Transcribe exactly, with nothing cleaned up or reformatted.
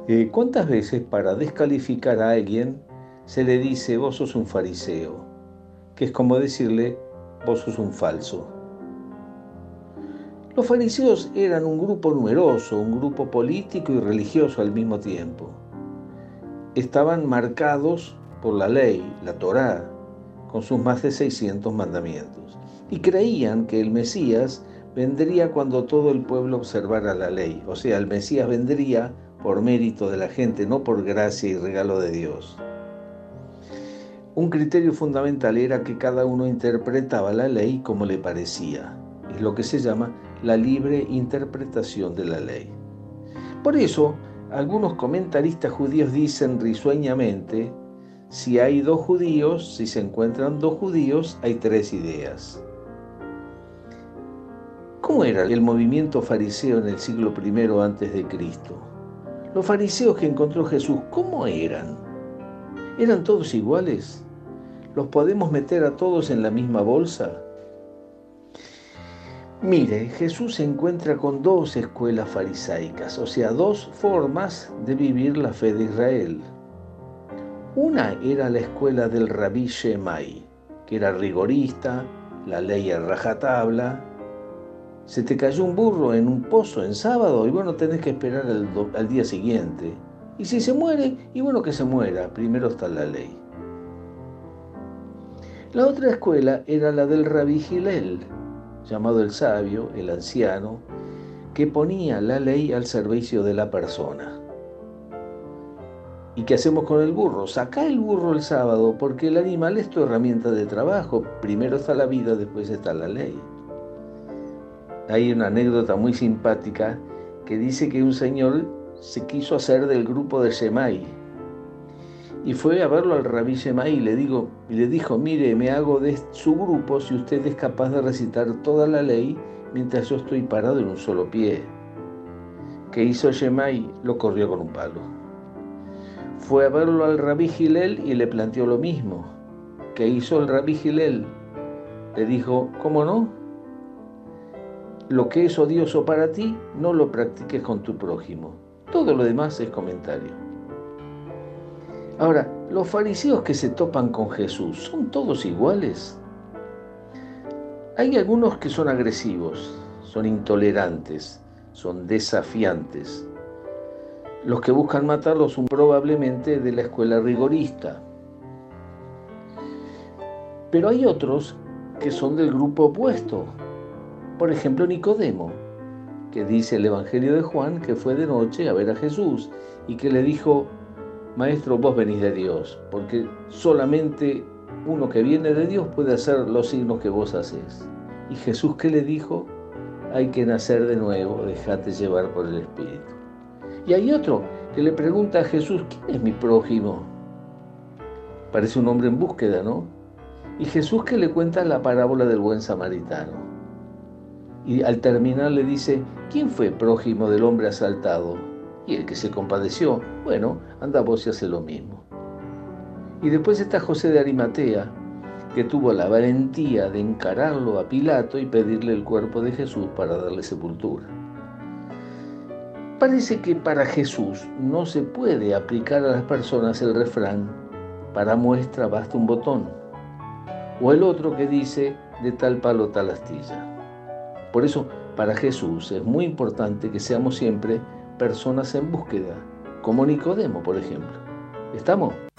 Eh, ¿cuántas veces para descalificar a alguien se le dice vos sos un fariseo? Que es como decirle vos sos un falso. Los fariseos eran un grupo numeroso, un grupo político y religioso al mismo tiempo. Estaban marcados por la ley, la Torá, con sus más de seiscientos mandamientos, y creían que el Mesías vendría cuando todo el pueblo observara la ley, o sea, el Mesías vendría por mérito de la gente, no por gracia y regalo de Dios. Un criterio fundamental era que cada uno interpretaba la ley como le parecía. Es lo que se llama la libre interpretación de la ley. Por eso, algunos comentaristas judíos dicen risueñamente, si hay dos judíos, si se encuentran dos judíos, hay tres ideas. ¿Cómo era el movimiento fariseo en el siglo primero antes de Cristo? Los fariseos que encontró Jesús, ¿cómo eran? ¿Eran todos iguales? ¿Los podemos meter a todos en la misma bolsa? Mire, Jesús se encuentra con dos escuelas farisaicas, o sea, dos formas de vivir la fe de Israel. Una era la escuela del Rabí Shammai, que era rigorista, la ley a rajatabla. Se te cayó un burro en un pozo en sábado y bueno, tenés que esperar al, al día siguiente. Y si se muere, y bueno que se muera, primero está la ley. La otra escuela era la del Rabí Hillel, llamado el sabio, el anciano, que ponía la ley al servicio de la persona. ¿Y qué hacemos con el burro? Sacá el burro el sábado, porque el animal es tu herramienta de trabajo. Primero está la vida, después está la ley. Hay una anécdota muy simpática que dice que un señor se quiso hacer del grupo de Shammai y fue a verlo al Rabí Shammai y le, digo, y le dijo, mire, me hago de su grupo si usted es capaz de recitar toda la ley mientras yo estoy parado en un solo pie. ¿Qué hizo Shammai? Lo corrió con un palo. Fue a verlo al Rabí Hillel y le planteó lo mismo. ¿Qué hizo el Rabí Hillel? Le dijo, ¿cómo no? Lo que es odioso para ti, no lo practiques con tu prójimo. Todo lo demás es comentario. Ahora, los fariseos que se topan con Jesús, ¿son todos iguales? Hay algunos que son agresivos, son intolerantes, son desafiantes. Los que buscan matarlo son probablemente de la escuela rigorista. Pero hay otros que son del grupo opuesto. Por ejemplo, Nicodemo, que dice el Evangelio de Juan que fue de noche a ver a Jesús y que le dijo, Maestro, vos venís de Dios, porque solamente uno que viene de Dios puede hacer los signos que vos haces. Y Jesús, ¿qué le dijo? Hay que nacer de nuevo, dejate llevar por el Espíritu. Y hay otro que le pregunta a Jesús, ¿quién es mi prójimo? Parece un hombre en búsqueda, ¿no? Y Jesús que le cuenta la parábola del buen samaritano. Y al terminar le dice, ¿quién fue prójimo del hombre asaltado? Y el que se compadeció, bueno, anda vos y hace lo mismo. Y después está José de Arimatea, que tuvo la valentía de encararlo a Pilato y pedirle el cuerpo de Jesús para darle sepultura. Parece que para Jesús no se puede aplicar a las personas el refrán, para muestra basta un botón, o el otro que dice, de tal palo tal astilla. Por eso, para Jesús es muy importante que seamos siempre personas en búsqueda, como Nicodemo, por ejemplo. ¿Estamos?